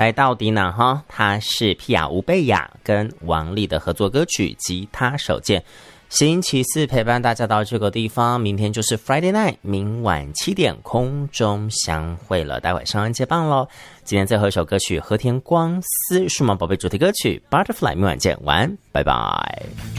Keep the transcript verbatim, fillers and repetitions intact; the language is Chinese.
来到底呢哈，它是皮亚吴贝雅跟王丽的合作歌曲《吉他手剑》。星期四陪伴大家到这个地方，明天就是 Friday night， 明晚七点空中相会了，待会上恩接棒咯。今天最后一首歌曲和田光司数码宝贝主题歌曲 Butterfly， 明晚见，晚安，拜拜。